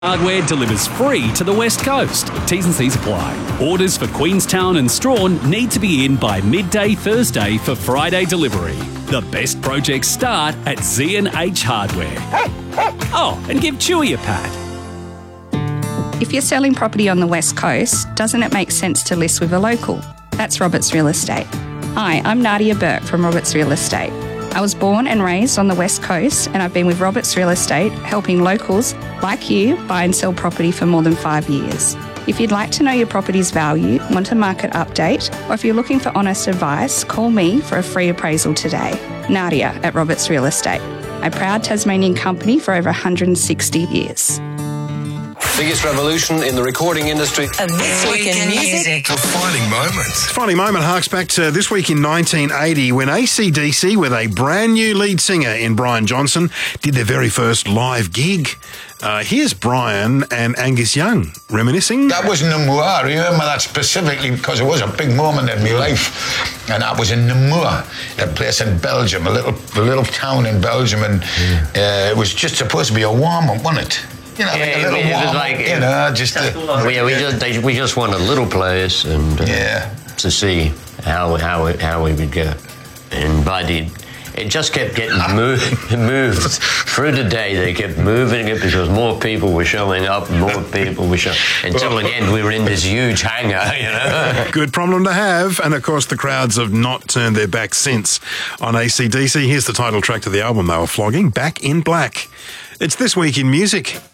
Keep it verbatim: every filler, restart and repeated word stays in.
Hardware delivers free to the West Coast. T's and C's apply. Orders for Queenstown and Strawn need to be in by midday Thursday for Friday delivery. The best projects start at Z and H Hardware. Oh, and give Chewy a pat. If you're selling property on the West Coast, doesn't it make sense to list with a local? That's Roberts Real Estate. Hi, I'm Nadia Burke from Roberts Real Estate. I was born and raised on the West Coast, and I've been with Roberts Real Estate helping locals like you buy and sell property for more than five years. If you'd like to know your property's value, want a market update, or if you're looking for honest advice, call me for a free appraisal today. Nadia at Roberts Real Estate, a proud Tasmanian company for over one hundred sixty years. Biggest revolution in the recording industry. A This Week in Music. Defining moment. Defining moment harks back to this week in nineteen eighty when A C D C, with a brand new lead singer in Brian Johnson, did their very first live gig. Uh, here's Brian and Angus Young reminiscing. That was Namur. I remember that specifically because it was a big moment in my life. And that was in Namur, a place in Belgium, a little a little town in Belgium. And uh, it was just supposed to be a warm-up, wasn't it? You know, yeah, like a little it warm was like, you know, just to, well, yeah, we just they, we just wanted little players and uh, yeah. to see how how it, how we would go, and but it it just kept getting moved moved through the day. They kept moving it because more people were showing up, more people were showing until again we were in this huge hangar. You know, good problem to have, and of course the crowds have not turned their backs since on A C D C. Here's the title track to the album they were flogging, Back in Black. It's This Week in Music.